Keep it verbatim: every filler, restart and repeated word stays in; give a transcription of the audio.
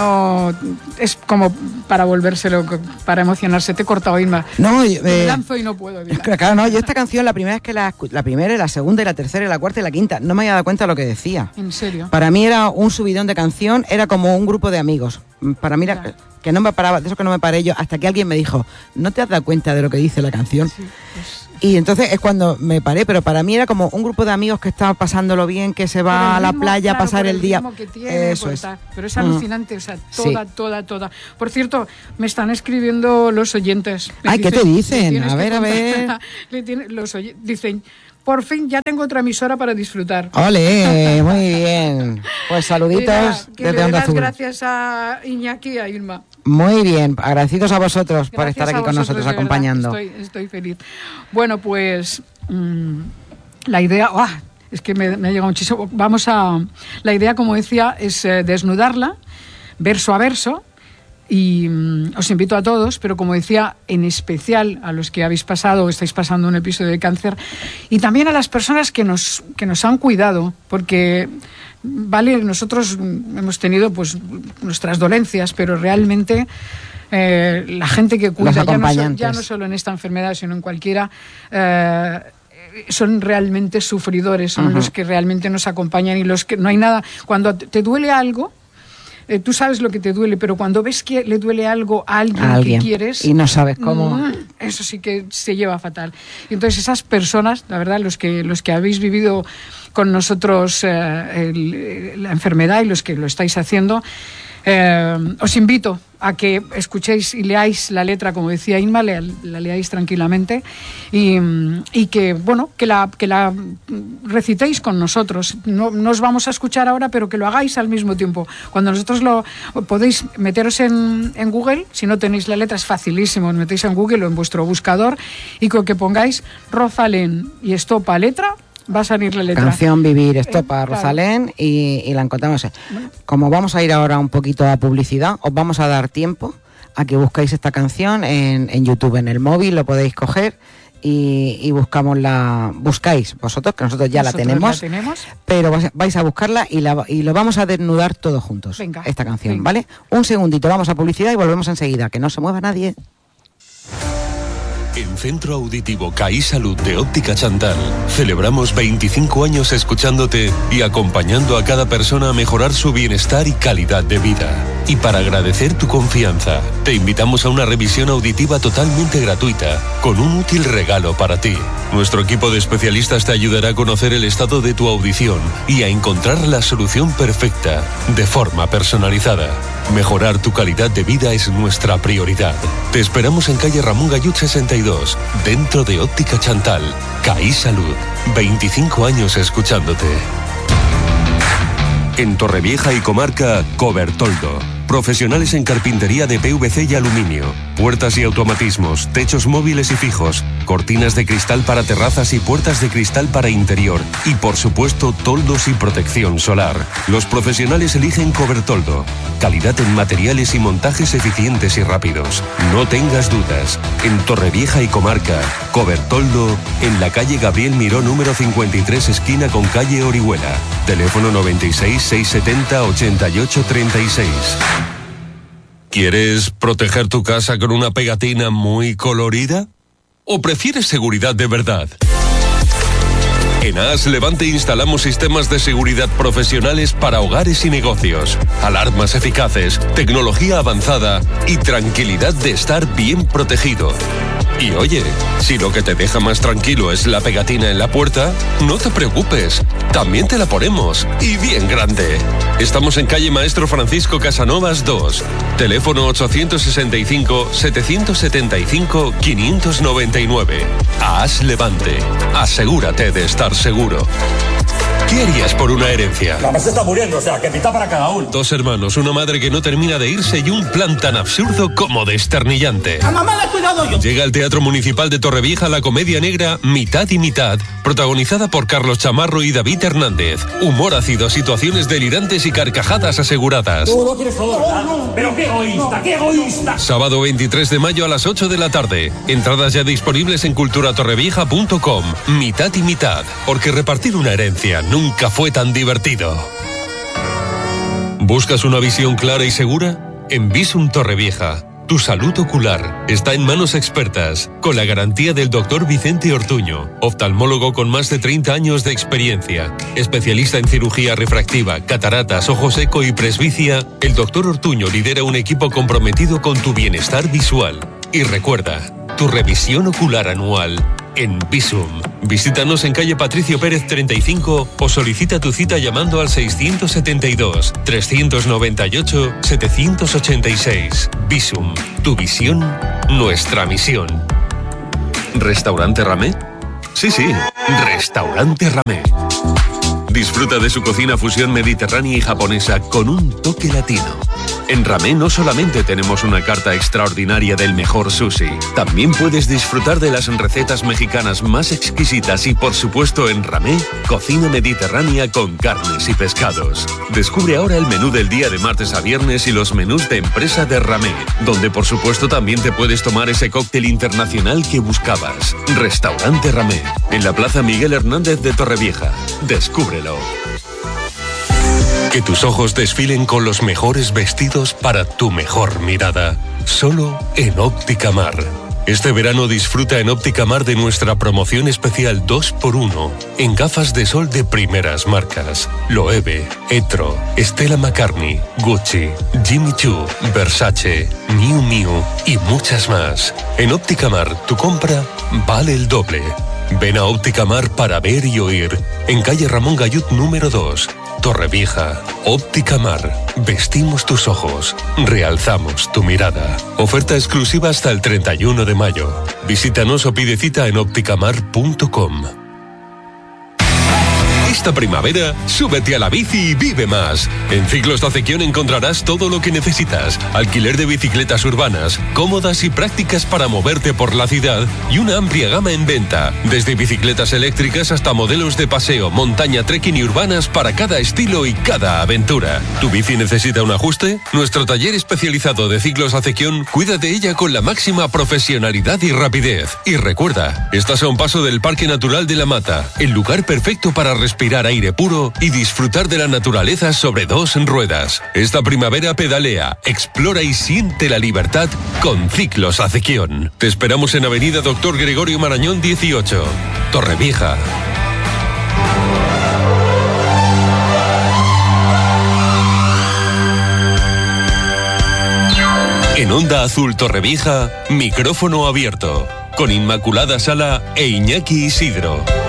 no es como para volvérselo, para emocionarse. Te he cortado, Inma. No, yo, me eh, lanzo y no puedo. Mira. Claro, no, yo esta canción la primera vez que la la primera, la segunda, y la tercera, y la cuarta y la quinta, no me había dado cuenta de lo que decía. ¿En serio? Para mí era un subidón de canción, era como un grupo de amigos. Para mí era, que no me paraba, de eso que no me paré yo, hasta que alguien me dijo, ¿no te has dado cuenta de lo que dice la canción? Sí, pues... Y entonces es cuando me paré, pero para mí era como un grupo de amigos que estaba pasándolo bien, que se va a la playa a pasar el, el día. Que tiene, Eso pues, es. Tal. Pero es alucinante, mm. o sea, toda, sí. toda, toda. Por cierto, me están escribiendo los oyentes. Me Ay, dicen, ¿qué te dicen? A ver, a ver. Le tiene, los oy- dicen, por fin ya tengo otra emisora para disfrutar. ¡Ole! Muy bien. Pues saluditos nada, que desde le Onda das Azul. Gracias a Iñaki y a Irma. Muy bien, agradecidos a vosotros Gracias por estar aquí con nosotros acompañando. Estoy, estoy feliz. Bueno, pues mmm, la idea, ¡oh! es que me, me ha llegado muchísimo. Vamos a, la idea, como decía, es eh, desnudarla, verso a verso. Y um, os invito a todos, pero como decía, en especial a los que habéis pasado o estáis pasando un episodio de cáncer, y también a las personas que nos, que nos han cuidado, porque vale, nosotros hemos tenido pues nuestras dolencias, pero realmente eh, la gente que cuida, ya no, so, ya no solo en esta enfermedad, sino en cualquiera, eh, son realmente sufridores, son uh-huh. los que realmente nos acompañan, y los que no hay nada, cuando te duele algo, Eh, tú sabes lo que te duele, pero cuando ves que le duele algo a alguien, a alguien que quieres y no sabes cómo, mmm, eso sí que se lleva fatal. Y entonces esas personas, la verdad, los que los que habéis vivido con nosotros eh, el, la enfermedad y los que lo estáis haciendo, eh, os invito a que escuchéis y leáis la letra, como decía Inma, le, la leáis tranquilamente y, y que, bueno, que la, que la recitéis con nosotros. No, no os vamos a escuchar ahora, pero que lo hagáis al mismo tiempo. Cuando nosotros lo podéis meteros en, en Google, si no tenéis la letra es facilísimo, os metéis en Google o en vuestro buscador y con que pongáis Rosalén y estopa letra, va a salir la letra. Canción Vivir, estopa, eh, Rosalén, claro. y, y la encontramos. Bueno. Como vamos a ir ahora un poquito a publicidad, os vamos a dar tiempo a que busquéis esta canción en, en YouTube, en el móvil, lo podéis coger y, y buscamos la, buscáis vosotros, que nosotros ya nosotros la, tenemos, la tenemos, pero vais a buscarla y, la, y lo vamos a desnudar todos juntos. Venga, esta canción, venga. ¿vale? Un segundito, vamos a publicidad y volvemos enseguida, que no se mueva nadie. En Centro Auditivo CAI Salud de Óptica Chantal celebramos veinticinco años escuchándote y acompañando a cada persona a mejorar su bienestar y calidad de vida. Y para agradecer tu confianza, te invitamos a una revisión auditiva totalmente gratuita, con un útil regalo para ti. Nuestro equipo de especialistas te ayudará a conocer el estado de tu audición y a encontrar la solución perfecta, de forma personalizada. Mejorar tu calidad de vida es nuestra prioridad. Te esperamos en calle Ramón Gallud sesenta y dos, dentro de Óptica Chantal. CAI Salud, veinticinco años escuchándote. En Torrevieja y comarca, Cobertoldo. Profesionales en carpintería de P V C y aluminio, puertas y automatismos, techos móviles y fijos, cortinas de cristal para terrazas y puertas de cristal para interior y, por supuesto, toldos y protección solar. Los profesionales eligen Cobertoldo. Calidad en materiales y montajes eficientes y rápidos. No tengas dudas. En Torrevieja y comarca, Cobertoldo, en la calle Gabriel Miró número cincuenta y tres, esquina con calle Orihuela. Teléfono noventa y seis, seiscientos setenta, ochenta y ocho treinta y seis. ¿Quieres proteger tu casa con una pegatina muy colorida? ¿O prefieres seguridad de verdad? En A S Levante instalamos sistemas de seguridad profesionales para hogares y negocios, alarmas eficaces, tecnología avanzada y tranquilidad de estar bien protegido. Y oye, si lo que te deja más tranquilo es la pegatina en la puerta, no te preocupes, también te la ponemos, y bien grande. Estamos en calle Maestro Francisco Casanovas dos, teléfono ochocientos sesenta y cinco, setecientos setenta y cinco, quinientos noventa y nueve. A S Levante, asegúrate de estar seguro. ¿Qué harías por una herencia? La base está muriendo, o sea, que mitad para cada uno. Dos hermanos, una madre que no termina de irse y un plan tan absurdo como desternillante. ¡A mamá le he cuidado yo! Llega al Teatro Municipal de Torrevieja la comedia negra Mitad y Mitad, protagonizada por Carlos Chamarro y David Hernández. Humor ácido, situaciones delirantes y carcajadas aseguradas. Tú no quieres todo, ¿verdad? No, no, pero qué egoísta, no. qué egoísta. Sábado veintitrés de mayo a las ocho de la tarde. Entradas ya disponibles en cultura torrevieja punto com. Mitad y Mitad, porque repartir una herencia nunca fue tan divertido. ¿Buscas una visión clara y segura? En Visum Torrevieja, tu salud ocular está en manos expertas, con la garantía del doctor Vicente Ortuño, oftalmólogo con más de treinta años de experiencia. Especialista en cirugía refractiva, cataratas, ojo seco y presbicia, el doctor Ortuño lidera un equipo comprometido con tu bienestar visual. Y recuerda, tu revisión ocular anual en Visum. Visítanos en calle Patricio Pérez treinta y cinco o solicita tu cita llamando al seiscientos setenta y dos, trescientos noventa y ocho, setecientos ochenta y seis. Visum, tu visión, nuestra misión. ¿Restaurante Ramé? Sí, sí, Restaurante Ramé. Disfruta de su cocina fusión mediterránea y japonesa con un toque latino. En Ramé no solamente tenemos una carta extraordinaria del mejor sushi, también puedes disfrutar de las recetas mexicanas más exquisitas y, por supuesto, en Ramé, cocina mediterránea con carnes y pescados. Descubre ahora el menú del día de martes a viernes y los menús de empresa de Ramé, donde, por supuesto, también te puedes tomar ese cóctel internacional que buscabas. Restaurante Ramé, en la Plaza Miguel Hernández de Torrevieja. Descúbrelo. Que tus ojos desfilen con los mejores vestidos para tu mejor mirada. Solo en Óptica Mar. Este verano disfruta en Óptica Mar de nuestra promoción especial dos por uno en gafas de sol de primeras marcas. Loewe, Etro, Stella McCartney, Gucci, Jimmy Choo, Versace, Miu Miu y muchas más. En Óptica Mar, tu compra vale el doble. Ven a Óptica Mar para ver y oír. En calle Ramón Gayut número dos. Torrevieja, Óptica Mar. Vestimos tus ojos, realzamos tu mirada. Oferta exclusiva hasta el treinta y uno de mayo. Visítanos o pide cita en ópticamar punto com. Esta primavera, súbete a la bici y vive más. En Ciclos Acequión encontrarás todo lo que necesitas. Alquiler de bicicletas urbanas, cómodas y prácticas para moverte por la ciudad y una amplia gama en venta. Desde bicicletas eléctricas hasta modelos de paseo, montaña, trekking y urbanas para cada estilo y cada aventura. ¿Tu bici necesita un ajuste? Nuestro taller especializado de Ciclos Acequión cuida de ella con la máxima profesionalidad y rapidez. Y recuerda, estás a un paso del Parque Natural de la Mata, el lugar perfecto para respirar aire puro y disfrutar de la naturaleza sobre dos ruedas. Esta primavera pedalea, explora y siente la libertad con Ciclos Acequión. Te esperamos en Avenida Doctor Gregorio Marañón dieciocho, Torrevieja. En Onda Azul Torrevieja, micrófono abierto, con Inmaculada Sala e Iñaki Isidro.